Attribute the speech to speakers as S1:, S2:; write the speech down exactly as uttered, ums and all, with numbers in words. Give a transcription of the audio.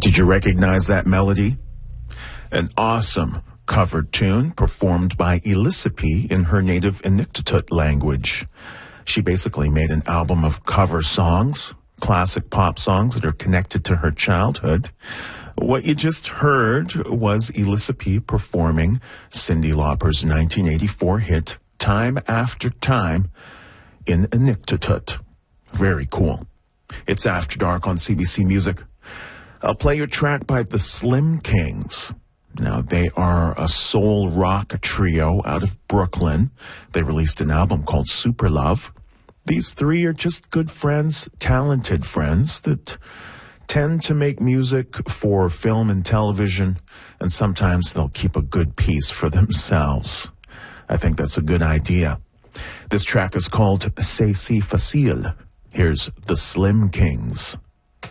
S1: Did you recognize that melody? An awesome covered tune performed by Elisapie in her native Inuktitut language. She basically made an album of cover songs, classic pop songs that are connected to her childhood. What you just heard was Elisapie performing Cyndi Lauper's nineteen eighty-four hit, Time After Time, in Inuktitut. Very cool. It's After Dark on C B C Music. I'll play a track by the Slim Kings. Now, they are a soul rock trio out of Brooklyn. They released an album called Super Love. These three are just good friends, talented friends that tend to make music for film and television, and sometimes they'll keep a good piece for themselves. I think that's a good idea. This track is called C'est Si Facile. Here's the Slim Kings.